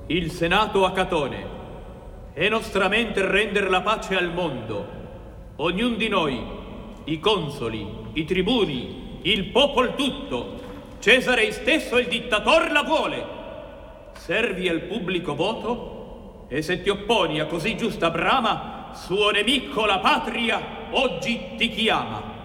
il Senato a Catone, è nostra mente render la pace al mondo. Ognun di noi, i consoli, i tribuni, il popol tutto, Cesare stesso il dittator la vuole. Servi al pubblico voto, e se ti opponi a così giusta brama, suo nemico la patria oggi ti chiama.